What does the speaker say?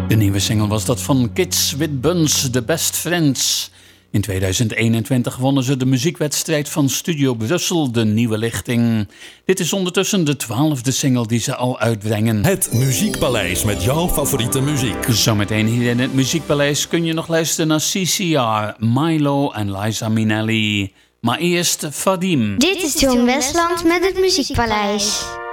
De nieuwe single was dat van Kids with Buns, The Best Friends. In 2021 wonnen ze de muziekwedstrijd van Studio Brussel, De Nieuwe Lichting. Dit is ondertussen de 12e single die ze al uitbrengen. Het Muziekpaleis met jouw favoriete muziek. Zometeen hier in het Muziekpaleis kun je nog luisteren naar CCR, Milo en Liza Minnelli. Maar eerst Vadim. Dit is John Westland met het Muziekpaleis.